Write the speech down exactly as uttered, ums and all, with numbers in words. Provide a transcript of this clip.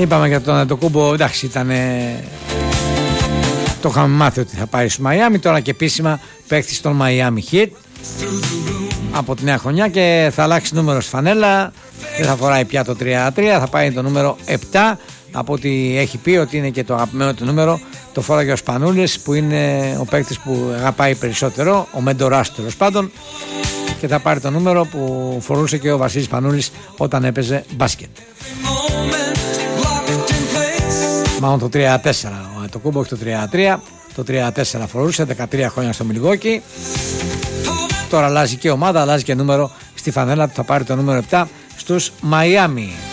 Είπαμε για τον Αντετοκούμπο, εντάξει, ήταν. Το είχαμε μάθει ότι θα πάει στο Μαϊάμι. Τώρα και επίσημα παίχτη στον Miami Heat από τη νέα χρονιά και θα αλλάξει νούμερο στη φανέλα. Δεν θα φοράει πια το τριάντα τρία, θα πάει το νούμερο επτά. Από ό,τι έχει πει ότι είναι και το αγαπημένο του νούμερο, το φόραγε ο Σπανούλης, που είναι ο παίκτης που αγαπάει περισσότερο, ο μέντοράς τέλος πάντων, και θα πάρει το νούμερο που φορούσε και ο Βασίλης Σπανούλης όταν έπαιζε μπάσκετ. Μάλλον το τριάντα τέσσερα, το κούμπο, όχι το τριάντα τρία, το τριάντα τέσσερα φορούσε, δεκατρία χρόνια στο Μιλγόκι. Τώρα αλλάζει και ομάδα, αλλάζει και νούμερο στη φανέλα του, θα πάρει το νούμερο επτά στους Μαϊάμι.